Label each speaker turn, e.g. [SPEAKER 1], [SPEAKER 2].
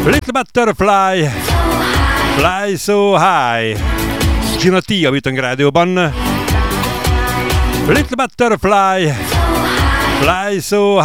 [SPEAKER 1] Little Butterfly, Fly So High. Gina T a Beating Rádióban. Little Butterfly, Fly So